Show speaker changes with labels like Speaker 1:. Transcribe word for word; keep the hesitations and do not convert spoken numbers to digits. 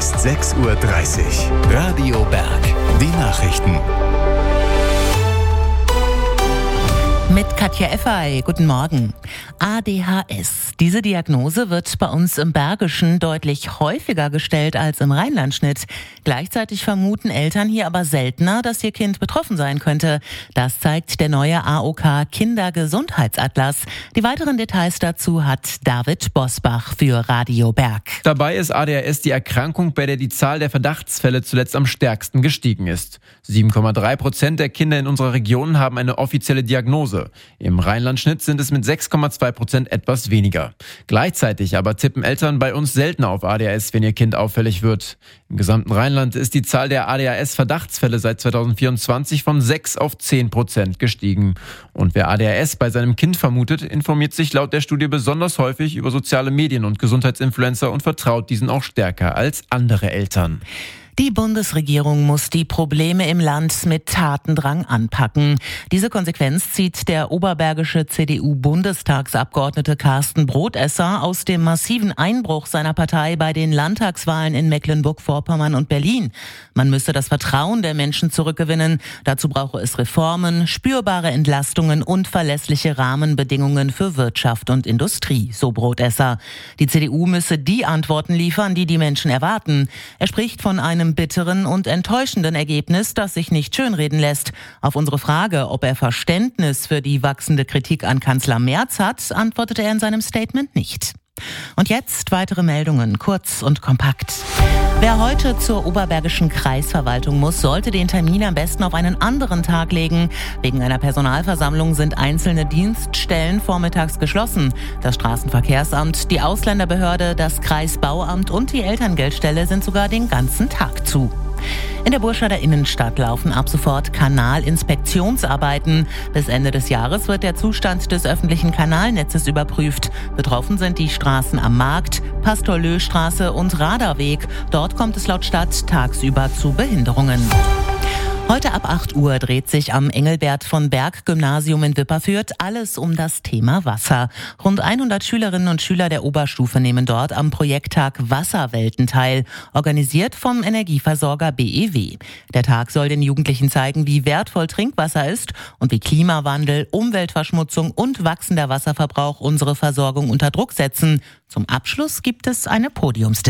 Speaker 1: ist sechs Uhr dreißig. Radio Berg. Die Nachrichten.
Speaker 2: Mit Katja Effay, guten Morgen. A D H S. Diese Diagnose wird bei uns im Bergischen deutlich häufiger gestellt als im Rheinlandschnitt. Gleichzeitig vermuten Eltern hier aber seltener, dass ihr Kind betroffen sein könnte. Das zeigt der neue A O K Kindergesundheitsatlas. Die weiteren Details dazu hat David Bosbach für Radio Berg.
Speaker 3: Dabei ist A D H S die Erkrankung, bei der die Zahl der Verdachtsfälle zuletzt am stärksten gestiegen ist. sieben Komma drei Prozent der Kinder in unserer Region haben eine offizielle Diagnose. Im Rheinlandschnitt sind es mit sechs Komma zwei Prozent etwas weniger. Gleichzeitig aber tippen Eltern bei uns seltener auf A D H S, wenn ihr Kind auffällig wird. Im gesamten Rheinland ist die Zahl der A D H S-Verdachtsfälle seit zweitausendvierundzwanzig von sechs auf zehn Prozent gestiegen. Und wer A D H S bei seinem Kind vermutet, informiert sich laut der Studie besonders häufig über soziale Medien und Gesundheitsinfluencer und vertraut diesen auch stärker als andere Eltern.
Speaker 2: Die Bundesregierung muss die Probleme im Land mit Tatendrang anpacken. Diese Konsequenz zieht der oberbergische C D U-Bundestagsabgeordnete Carsten Brodesser aus dem massiven Einbruch seiner Partei bei den Landtagswahlen in Mecklenburg-Vorpommern und Berlin. Man müsse das Vertrauen der Menschen zurückgewinnen. Dazu brauche es Reformen, spürbare Entlastungen und verlässliche Rahmenbedingungen für Wirtschaft und Industrie, so Brodesser. Die C D U müsse die Antworten liefern, die die Menschen erwarten. Er spricht von einem bitteren und enttäuschenden Ergebnis, das sich nicht schönreden lässt. Auf unsere Frage, ob er Verständnis für die wachsende Kritik an Kanzler Merz hat, antwortete er in seinem Statement nicht. Und jetzt weitere Meldungen, kurz und kompakt. Wer heute zur Oberbergischen Kreisverwaltung muss, sollte den Termin am besten auf einen anderen Tag legen. Wegen einer Personalversammlung sind einzelne Dienststellen vormittags geschlossen. Das Straßenverkehrsamt, die Ausländerbehörde, das Kreisbauamt und die Elterngeldstelle sind sogar den ganzen Tag zu. In der Burscharder Innenstadt laufen ab sofort Kanalinspektionsarbeiten. Bis Ende des Jahres wird der Zustand des öffentlichen Kanalnetzes überprüft. Betroffen sind die Straßen am Markt, Pastor-Löh-Straße und Radarweg. Dort kommt es laut Stadt tagsüber zu Behinderungen. Heute ab acht Uhr dreht sich am Engelbert von Berg Gymnasium in Wipperfürth alles um das Thema Wasser. Rund hundert Schülerinnen und Schüler der Oberstufe nehmen dort am Projekttag Wasserwelten teil, organisiert vom Energieversorger B E W. Der Tag soll den Jugendlichen zeigen, wie wertvoll Trinkwasser ist und wie Klimawandel, Umweltverschmutzung und wachsender Wasserverbrauch unsere Versorgung unter Druck setzen. Zum Abschluss gibt es eine Podiumsdiskussion.